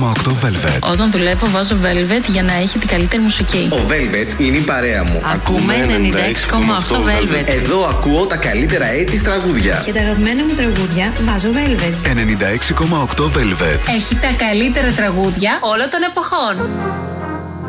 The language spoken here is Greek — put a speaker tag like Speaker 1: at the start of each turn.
Speaker 1: Velvet.
Speaker 2: Όταν δουλεύω βάζω Velvet για να έχει την καλύτερη μουσική.
Speaker 3: Ο Velvet είναι η παρέα μου.
Speaker 2: Ακούμε 96,8 Velvet.
Speaker 3: Εδώ ακούω τα καλύτερα έτη τραγούδια.
Speaker 4: Και τα αγαπημένα μου τραγούδια βάζω Velvet.
Speaker 1: 96,8 Velvet.
Speaker 2: Έχει τα καλύτερα τραγούδια όλων των εποχών.